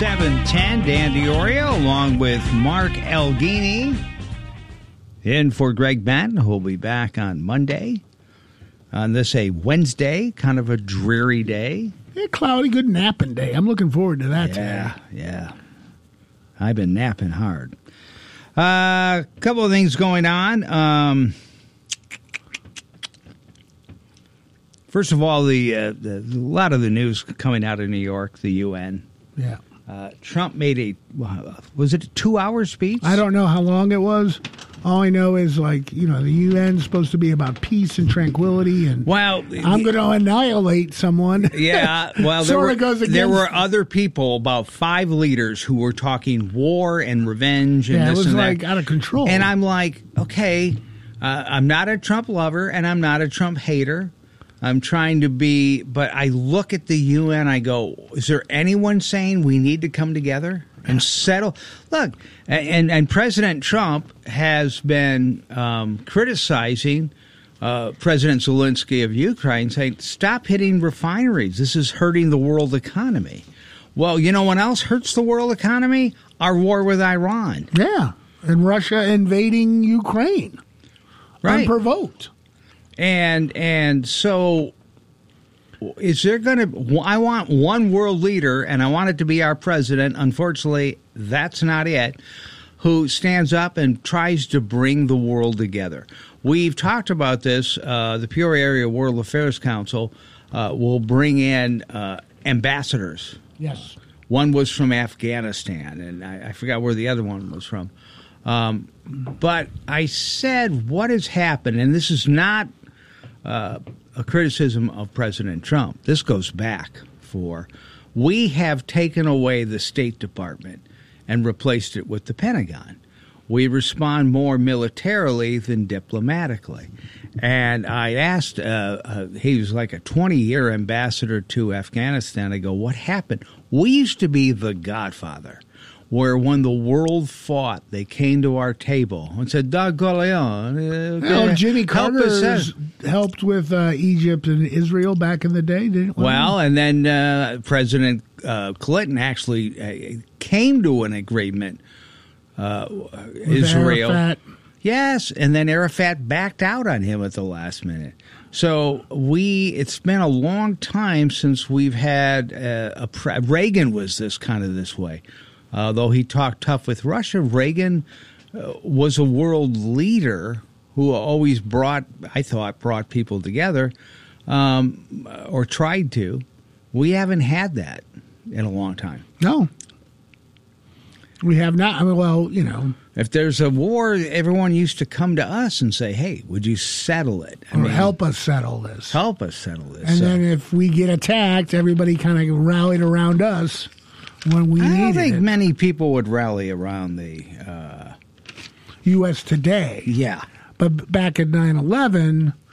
7:10. Dan Diorio along with Mark Elgini in for Greg Benton, who will be back on Monday. On this a Wednesday, kind of a dreary day. Yeah, cloudy, good napping day. I'm looking forward to that today. Yeah. I've been napping hard. A couple of things going on. First of all, a lot of the news coming out of New York, the UN. Yeah. Trump made was it a 2-hour speech? I don't know how long it was. All I know is, the UN's supposed to be about peace and tranquility, and I'm going to annihilate someone. Yeah, well, there were other people, about 5 leaders, who were talking war and revenge and this and that. It was out of control. And I'm like, okay, I'm not a Trump lover and I'm not a Trump hater. I'm trying to be, but I look at the UN, I go, is there anyone saying we need to come together and settle? Look, and President Trump has been criticizing President Zelensky of Ukraine, saying, stop hitting refineries. This is hurting the world economy. Well, you know what else hurts the world economy? Our war with Iran. Yeah, and Russia invading Ukraine. Right. Unprovoked. And so is there going to – I want one world leader, and I want it to be our president. Unfortunately, that's not it, who stands up and tries to bring the world together. We've talked about this. The Peoria Area World Affairs Council will bring in ambassadors. Yes. One was from Afghanistan, and I forgot where the other one was from. But I said what has happened, and this is not a criticism of President Trump. This goes back we have taken away the State Department and replaced it with the Pentagon. We respond more militarily than diplomatically. And I asked, he was like a 20-year ambassador to Afghanistan. I go, what happened? We used to be the Godfather, where when the world fought, they came to our table and said, Doug Corleone. Jimmy Carter helped with Egypt and Israel back in the day, didn't he? Well, and then President Clinton actually came to an agreement with Israel. Arafat. Yes, and then Arafat backed out on him at the last minute. So it's been a long time since we've had Reagan was this way. Though he talked tough with Russia, Reagan was a world leader who always brought people together, or tried to. We haven't had that in a long time. No. We have not. I mean, well, if there's a war, everyone used to come to us and say, hey, would you settle it? Help us settle this. Help us settle this. And then if we get attacked, everybody kind of rallied around us. When we I don't think many people would rally around the U.S. today. Yeah. But back at 9/11,